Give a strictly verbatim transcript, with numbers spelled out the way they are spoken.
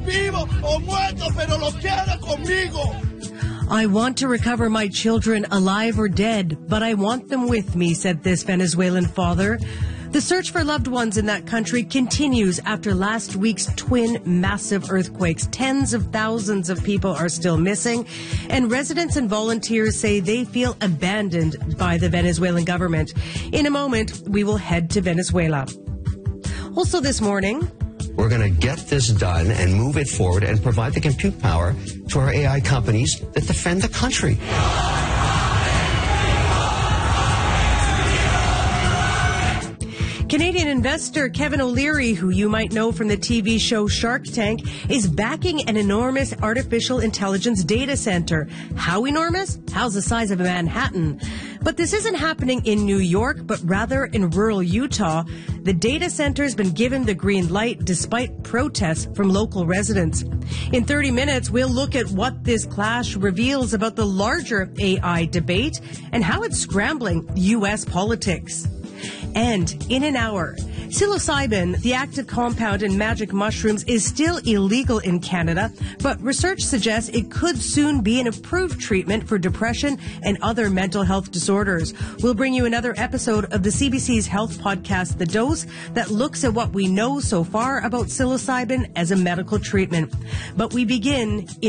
vivo o muerto, pero los quiero conmigo. I want to recover my children alive or dead, but I want them with me, said this Venezuelan father. The search for loved ones in that country continues after last week's twin massive earthquakes. Tens of thousands of people are still missing, and residents and volunteers say they feel abandoned by the Venezuelan government. In a moment, we will head to Venezuela. Also this morning, we're going to get this done and move it forward and provide the compute power to our A I companies that defend the country. Canadian investor Kevin O'Leary, who you might know from the T V show Shark Tank, is backing an enormous artificial intelligence data center. How enormous? How's the size of Manhattan? But this isn't happening in New York, but rather in rural Utah. The data center has been given the green light despite protests from local residents. In thirty minutes, we'll look at what this clash reveals about the larger A I debate and how it's scrambling U S politics. And in an hour, psilocybin, the active compound in magic mushrooms, is still illegal in Canada, but research suggests it could soon be an approved treatment for depression and other mental health disorders. We'll bring you another episode of the C B C's health podcast, The Dose, that looks at what we know so far about psilocybin as a medical treatment. But we begin in